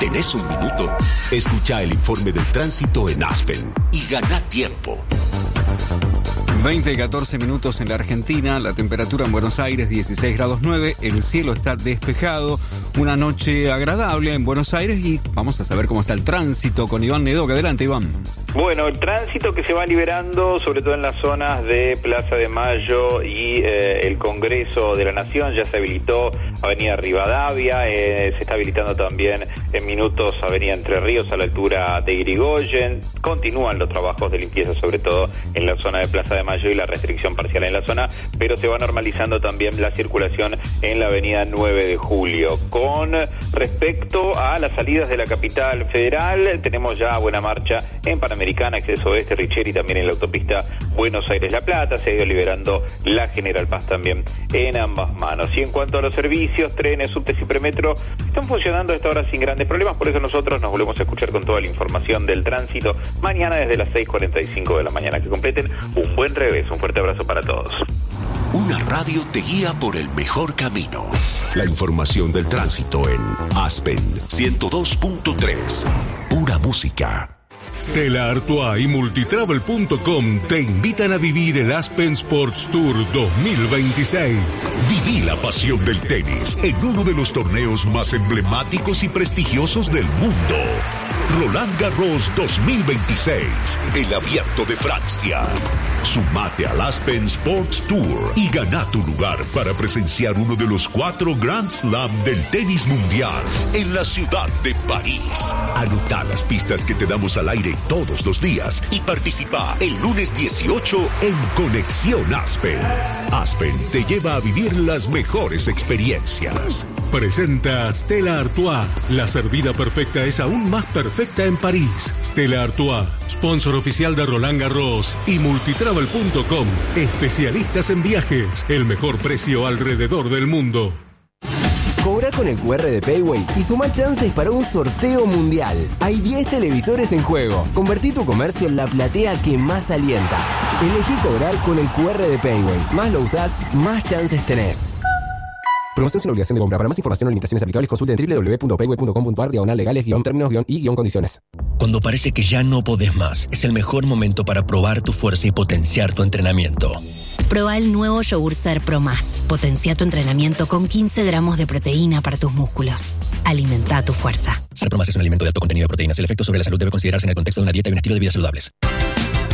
¿Tenés un minuto? Escucha el informe del tránsito en Aspen y gana tiempo. 20 y 14 minutos en la Argentina, la temperatura en Buenos Aires 16 grados 9, el cielo está despejado, una noche agradable en Buenos Aires y vamos a saber cómo está el tránsito con Iván Nedoc. Adelante, Iván. Bueno, el tránsito que se va liberando, sobre todo en las zonas de Plaza de Mayo y el Congreso de la Nación, ya se habilitó Avenida Rivadavia, se está habilitando también en minutos Avenida Entre Ríos a la altura de Irigoyen. Continúan los trabajos de limpieza, sobre todo en la zona de Plaza de Mayo y la restricción parcial en la zona, pero se va normalizando también la circulación en la Avenida 9 de Julio. Con respecto a las salidas de la capital federal, tenemos ya buena marcha en Panamericana, acceso oeste, Richeri, también en la autopista Buenos Aires-La Plata, se ha ido liberando la General Paz también en ambas manos. Y en cuanto a los servicios, trenes, subtes y premetro, están funcionando a esta hora sin grandes problemas, por eso nosotros nos volvemos a escuchar con toda la información del tránsito mañana desde las 6:45 de la mañana. Que completen un buen revés, un fuerte abrazo para todos. Una radio te guía por el mejor camino. La información del tránsito en Aspen 102.3. Pura música. Stella Artois y Multitravel.com te invitan a vivir el Aspen Sports Tour 2026. Viví la pasión del tenis en uno de los torneos más emblemáticos y prestigiosos del mundo. Roland Garros 2026, el Abierto de Francia. Sumate al Aspen Sports Tour y gana tu lugar para presenciar uno de los 4 Grand Slam del tenis mundial en la ciudad de París. Anota las pistas que te damos al aire todos los días y participa el lunes 18 en Conexión Aspen. Aspen te lleva a vivir las mejores experiencias. Presenta Stella Artois. La servida perfecta es aún más perfecta en París. Stella Artois, sponsor oficial de Roland Garros y Multitravel.com. Especialistas en viajes. El mejor precio alrededor del mundo. Cobra con el QR de Payway y suma chances para un sorteo mundial. Hay 10 televisores en juego. Convertí tu comercio en la platea que más alienta. Elegí cobrar con el QR de Payway. Más lo usás, más chances tenés. Promoción sin obligación de compra. Para más información o limitaciones aplicables, consulte en www.payway.com.ar/legales-términos-y condiciones. Cuando parece que ya no podés más, es el mejor momento para probar tu fuerza y potenciar tu entrenamiento. Proba el nuevo yogur Ser Pro Más. Potencia tu entrenamiento con 15 gramos de proteína para tus músculos. Alimenta tu fuerza. Ser Pro Más es un alimento de alto contenido de proteínas. El efecto sobre la salud debe considerarse en el contexto de una dieta y un estilo de vida saludables.